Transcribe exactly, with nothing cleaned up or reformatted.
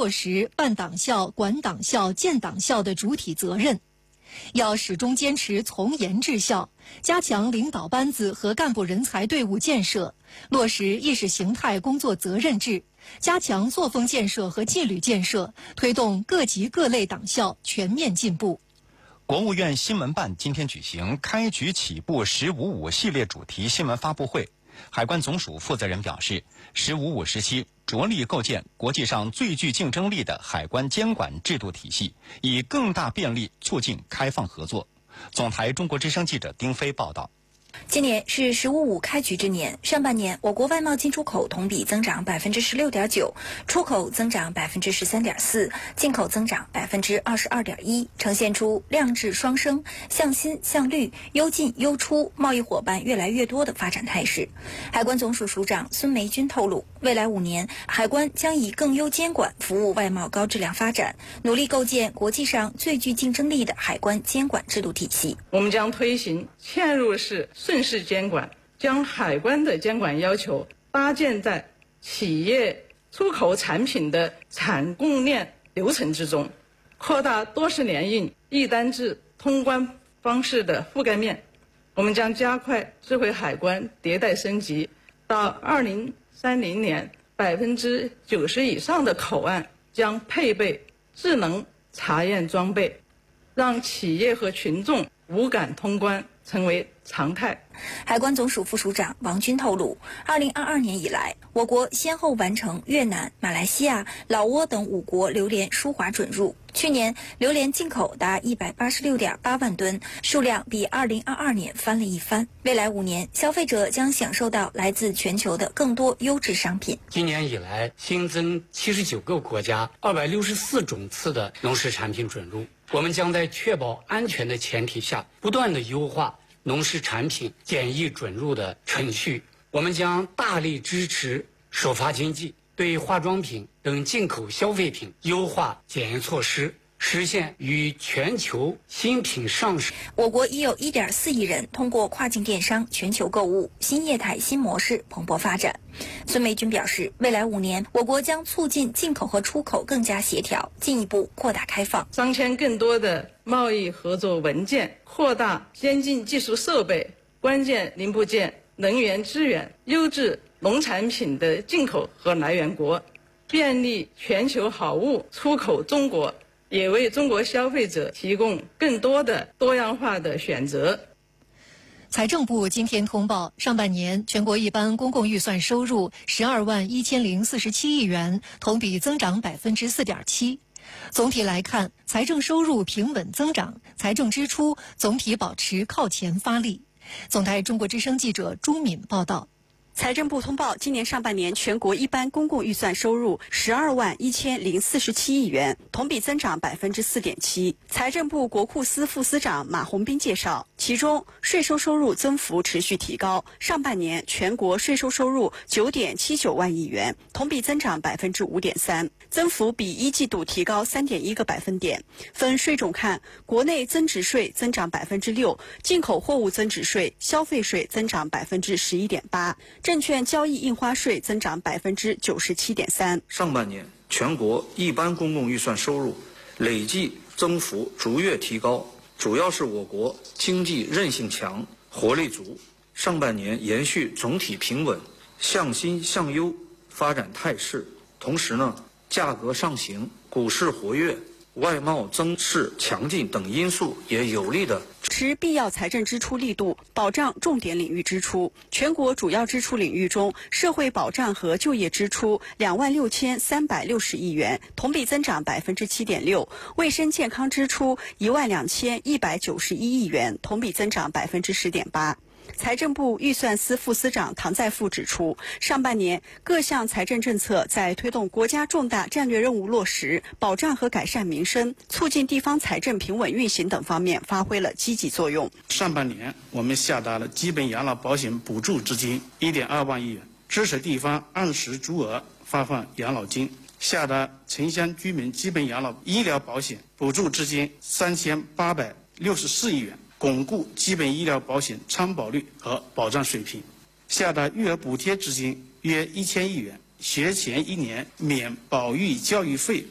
落实办党校、管党校、建党校的主体责任。要始终坚持从严治校，加强领导班子和干部人才队伍建设，落实意识形态工作责任制，加强作风建设和纪律建设，推动各级各类党校全面进步。 国务院新闻办今天举行开局起步“十五五”系列主题新闻发布会。海关总署负责人表示，“十五五”时期着力构建国际上最具竞争力的海关监管制度体系，以更大便利促进开放合作。总台中国之声记者丁飞报道。 今年是“十五五”开局之年，上半年我国外贸进出口同比增长百分之十六点九，出口增长百分之十三点四，进口增长百分之二十二点一，呈现出量质双升、向新向绿、优进优出、贸易伙伴越来越多的发展态势。海关总署署长孙梅军透露，未来五年，海关将以更优监管服务外贸高质量发展，努力构建国际上最具竞争力的海关监管制度体系。 我们将推行嵌入式顺势监管，将海关的监管要求搭建在企业出口产品的产供链流程之中，扩大多式联运、一单制通关方式的覆盖面。我们将加快智慧海关迭代升级，到二零三零年，百分之九十以上的口岸将配备智能查验装备，让企业和群众无感通关成为常态。 海关总署副署长王军透露，二零二二年以来，我国先后完成越南、马来西亚、老挝等五国榴莲输华准入。去年榴莲进口达一百八十六点八万吨，数量比二零二二年翻了一番。未来五年，消费者将享受到来自全球的更多优质商品。 今年以来，新增七十九个国家、二百六十四种次的农食产品准入。我们将在确保安全的前提下，不断的优化农食产品检疫准入的程序。我们将大力支持首发经济，对化妆品等进口消费品优化检验措施，实现与全球新品上市。 我国已有一点四亿人通过跨境电商全球购物，新业态新模式蓬勃发展。孙梅军表示，未来五年，我国将促进进口和出口更加协调，进一步扩大开放， 商签更多的贸易合作文件，扩大先进技术设备、关键零部件、能源资源、优质农产品的进口和来源国，便利全球好物出口中国，也为中国消费者提供更多的多样化的选择。 财政部今天通报，上半年全国一般公共预算收入十二万一千零四十七亿元，同比增长百分之四点七。总体来看，财政收入平稳增长，财政支出总体保持靠前发力。总台中国之声记者朱敏报道。 财政部通报，今年上半年全国一般公共预算收入十二万一千零四十七亿元，同比增长百分之四点七。财政部国库司副司长马红斌介绍，其中税收收入增幅持续提高，上半年全国税收收入九点七九万亿元，同比增长百分之五点三，增幅比一季度提高三点一个百分点。分税种看，国内增值税增长百分之六，进口货物增值税、消费税增长百分之十一点八。证券交易印花税增长百分之九十七点三。 上半年全国一般公共预算收入累计增幅逐月提高，主要是我国经济韧性强、活力足，上半年延续总体平稳、向新向优发展态势。同时呢，价格上行、股市活跃、外贸增势强劲等因素也有力的持必要财政支出力度，保障重点领域支出。全国主要支出领域中，社会保障和就业支出两万六千三百六十亿元，同比增长百分之七点六；卫生健康支出一万两千一百九十一亿元，同比增长百分之十点八。财政部预算司副司长唐在富指出，上半年各项财政政策在推动国家重大战略任务落实、保障和改善民生、促进地方财政平稳运行等方面发挥了积极作用。 上半年我们下达了基本养老保险补助资金一点二万亿元，支持地方按时足额发放养老金，下达城乡居民基本养老医疗保险补助资金三千八百六十四亿元，巩固基本医疗保险参保率和保障水平，下达育儿补贴资金约一千亿元，学前一年免保育教育费